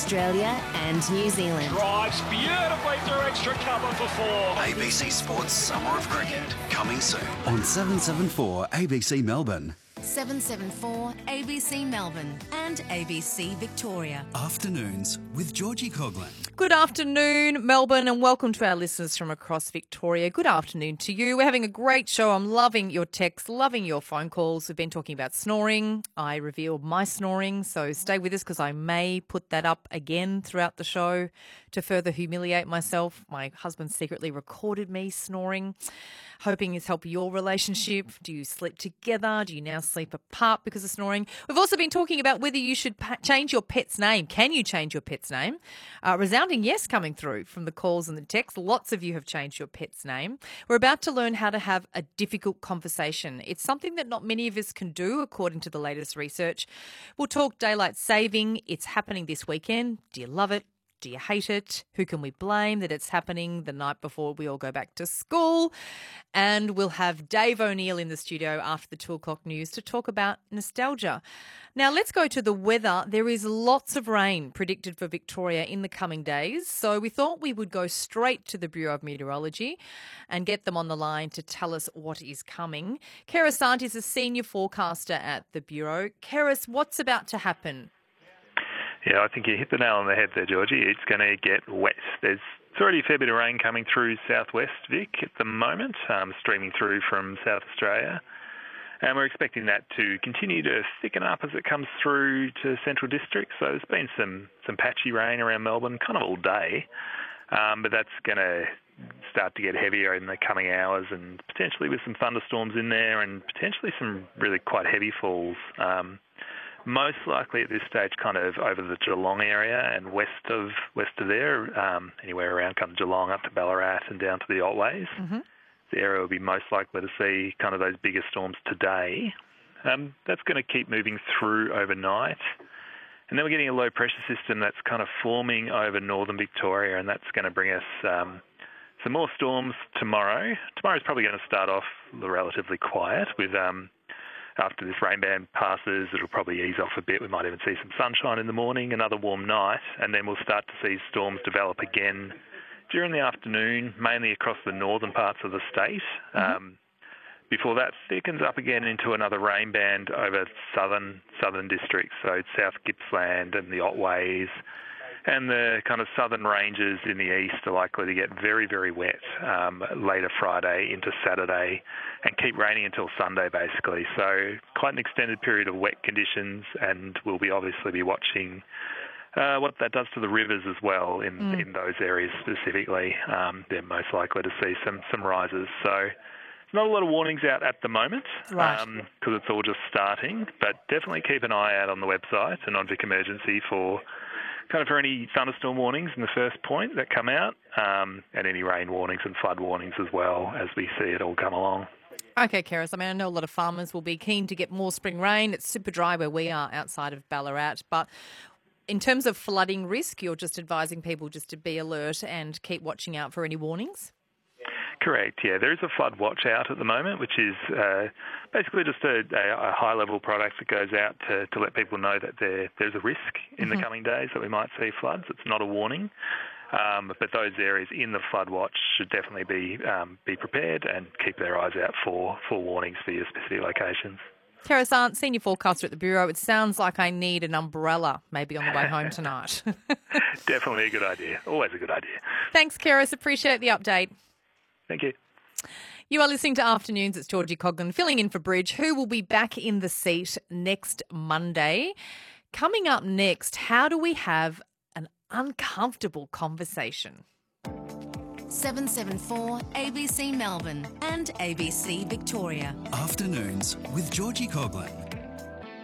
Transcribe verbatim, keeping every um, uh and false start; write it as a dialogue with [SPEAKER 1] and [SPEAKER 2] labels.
[SPEAKER 1] Australia and New Zealand.
[SPEAKER 2] Drives beautifully through extra cover for four.
[SPEAKER 3] A B C Sports Summer of Cricket, coming soon
[SPEAKER 4] on seven seven four A B C Melbourne.
[SPEAKER 1] seven seven four A B C Melbourne and A B C Victoria.
[SPEAKER 4] Afternoons with Georgie Coglan.
[SPEAKER 5] Good afternoon, Melbourne, and welcome to our listeners from across Victoria. Good afternoon to you. We're having a great show. I'm loving your texts, loving your phone calls. We've been talking about snoring. I revealed my snoring, so stay with us because I may put that up again throughout the show to further humiliate myself. My husband secretly recorded me snoring, hoping it's helped your relationship. Do you sleep together? Do you now sleep apart because of snoring? We've also been talking about whether you should pa- change your pet's name. Can you change your pet's name? Uh, resounding yes coming through from the calls and the texts. Lots of you have changed your pet's name. We're about to learn how to have a difficult conversation. It's something that not many of us can do, according to the latest research. We'll talk daylight saving. It's happening this weekend. Do you love it? Do you hate it? Who can we blame that it's happening the night before we all go back to school? And we'll have Dave O'Neill in the studio after the two o'clock news to talk about nostalgia. Now, let's go to the weather. There is lots of rain predicted for Victoria in the coming days. So we thought we would go straight to the Bureau of Meteorology and get them on the line to tell us what is coming. Keris Sant is a senior forecaster at the Bureau. Keris, what's about to happen?
[SPEAKER 6] Yeah, I think you hit the nail on the head there, Georgie. It's going to get wet. There's it's already a fair bit of rain coming through southwest Vic at the moment, um, streaming through from South Australia. And we're expecting that to continue to thicken up as it comes through to Central District. So there's been some, some patchy rain around Melbourne kind of all day, um, but that's going to start to get heavier in the coming hours and potentially with some thunderstorms in there and potentially some really quite heavy falls. Um, Most likely at this stage kind of over the Geelong area and west of west of there, um, anywhere around kind of Geelong up to Ballarat and down to the Otways. Mm-hmm. The area will be most likely to see kind of those bigger storms today. Um, that's going to keep moving through overnight. And then we're getting a low pressure system that's kind of forming over northern Victoria, and that's going to bring us um, some more storms tomorrow. Tomorrow's probably going to start off relatively quiet with... Um, After this rain band passes, it'll probably ease off a bit. We might even see some sunshine in the morning, another warm night, and then we'll start to see storms develop again during the afternoon, mainly across the northern parts of the state. Mm-hmm. Um, before that thickens up again into another rain band over southern southern districts, so South Gippsland and the Otways. And the kind of southern ranges in the east are likely to get very, very wet um, later Friday into Saturday and keep raining until Sunday, basically. So quite an extended period of wet conditions, and we'll be obviously be watching uh, what that does to the rivers as well in, mm. in those areas specifically. Um, they're most likely to see some, some rises. So not a lot of warnings out at the moment because
[SPEAKER 5] right.
[SPEAKER 6] um, it's all just starting, but definitely keep an eye out on the website and on Vic Emergency for... kind of for any thunderstorm warnings in the first point that come out, um, and any rain warnings and flood warnings as well as we see it all come along.
[SPEAKER 5] Okay, Keris, I mean, I know a lot of farmers will be keen to get more spring rain. It's super dry where we are outside of Ballarat, but in terms of flooding risk, you're just advising people just to be alert and keep watching out for any warnings?
[SPEAKER 6] Correct, yeah. There is a flood watch out at the moment, which is uh, basically just a, a high-level product that goes out to, to let people know that there, there's a risk in mm-hmm. the coming days that we might see floods. It's not a warning, um, but those areas in the flood watch should definitely be um, be prepared and keep their eyes out for, for warnings for your specific locations.
[SPEAKER 5] Keris Sant, senior forecaster at the Bureau. It sounds like I need an umbrella maybe on the way home tonight.
[SPEAKER 6] Definitely a good idea. Always a good idea.
[SPEAKER 5] Thanks, Keris. Appreciate the update.
[SPEAKER 6] Thank you.
[SPEAKER 5] You are listening to Afternoons. It's Georgie Coglan filling in for Bridge, who will be back in the seat next Monday. Coming up next, how do we have an uncomfortable conversation?
[SPEAKER 1] seven seven four A B C Melbourne and A B C Victoria.
[SPEAKER 4] Afternoons with Georgie Coglan.